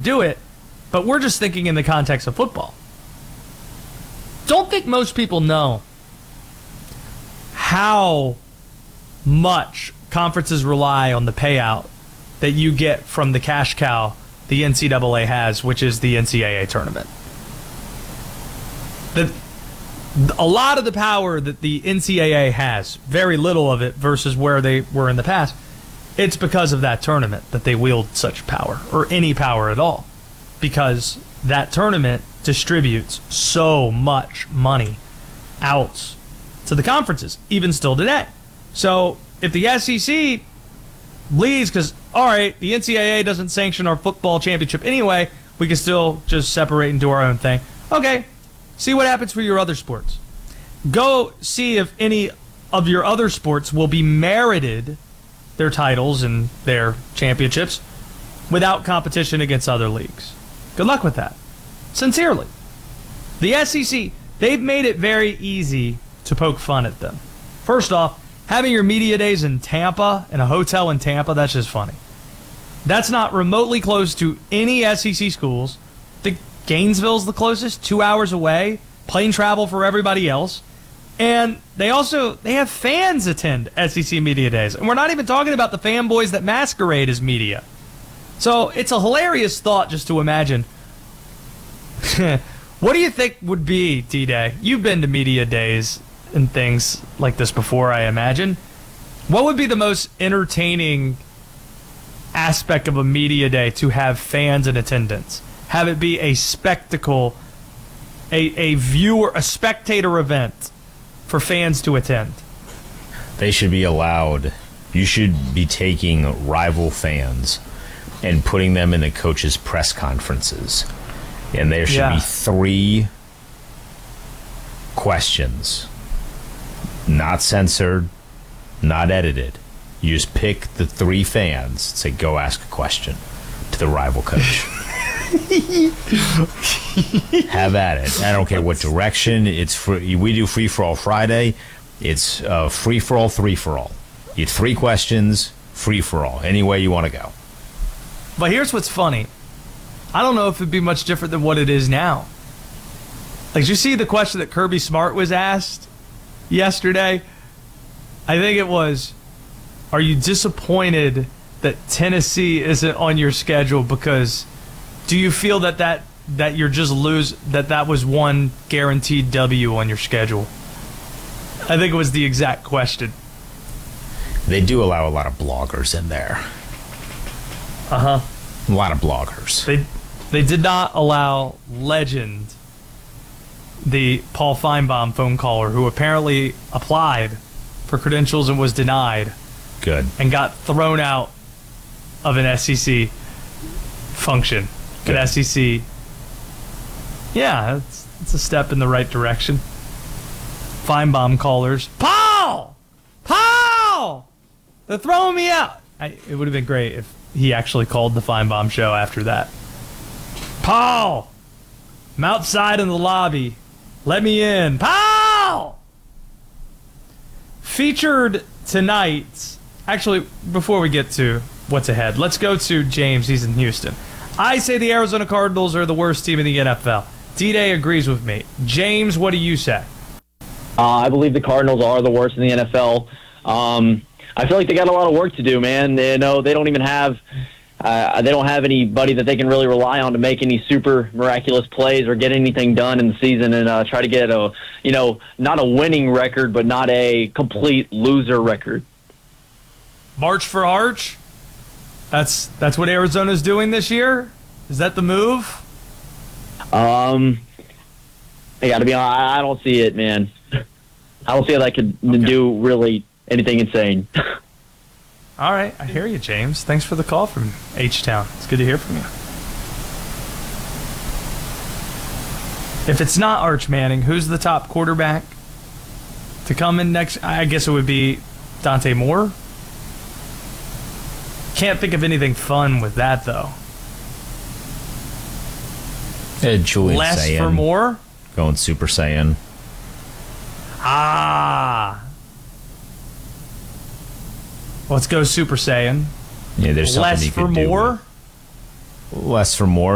do it, but we're just thinking in the context of football. Don't think most people know how much conferences rely on the payout that you get from the cash cow the NCAA has, which is the NCAA tournament. A lot of the power that the NCAA has, very little of it versus where they were in the past, it's because of that tournament that they wield such power, or any power at all, because that tournament distributes so much money out to the conferences, even still today. So if the SEC leaves because, all right, the NCAA doesn't sanction our football championship anyway, we can still just separate and do our own thing. Okay, see what happens for your other sports. Go see if any of your other sports will be merited their titles and their championships without competition against other leagues. Good luck with that. Sincerely. The SEC, they've made it very easy to poke fun at them. First off, having your media days in Tampa, in a hotel in Tampa, that's just funny. That's not remotely close to any SEC schools. I think Gainesville's the closest, 2 hours away, plane travel for everybody else. And they have fans attend SEC media days. And we're not even talking about the fanboys that masquerade as media. So it's a hilarious thought just to imagine. What do you think would be, D-Day? You've been to media days and things like this before, I imagine. What would be the most entertaining aspect of a media day to have fans in attendance? Have it be a spectacle, a viewer, a spectator event for fans to attend? They should be allowed. You should be taking rival fans and putting them in the coaches' press conferences. And there should be 3 questions. Not censored, not edited. You just pick the 3 fans, say, go ask a question to the rival coach. Have at it. I don't care what direction. It's free. We do Free for All Friday. It's free for all, 3 for all. You have 3 questions, free for all. Any way you want to go. But here's what's funny. I don't know if it'd be much different than what it is now. Like, did you see the question that Kirby Smart was asked yesterday? I think it was, are you disappointed that Tennessee isn't on your schedule because do you feel that you're just that was one guaranteed W on your schedule? I think it was the exact question. They do allow a lot of bloggers in there. Uh-huh. A lot of bloggers. They did not allow legend, the Paul Feinbaum phone caller, who apparently applied for credentials and was denied. Good. And got thrown out of an SEC function. Good. An SEC. Yeah, it's a step in the right direction. Feinbaum callers. Paul! They're throwing me out. It would have been great if he actually called the Feinbaum show after that. Paul! I'm outside in the lobby. Let me in. Paul! Featured tonight. Actually, before we get to what's ahead, let's go to James. He's in Houston. I say the Arizona Cardinals are the worst team in the NFL. D-Day agrees with me. James, what do you say? I believe the Cardinals are the worst in the NFL. I feel like they got a lot of work to do, man. They don't even have they don't have anybody that they can really rely on to make any super miraculous plays or get anything done in the season and try to get not a winning record, but not a complete loser record. March for Arch? That's what Arizona's doing this year? Is that the move? I got to be honest, I don't see it, man. I don't see how that could do really anything insane. All right, I hear you, James. Thanks for the call from H-Town. It's good to hear from you. If it's not Arch Manning, who's the top quarterback to come in next? I guess it would be Dante Moore. Can't think of anything fun with that, though. Julian Less Saiyan. for more? Going Super Saiyan. Let's go Super Saiyan. Yeah, there's something Less you for could do. more? Less for more.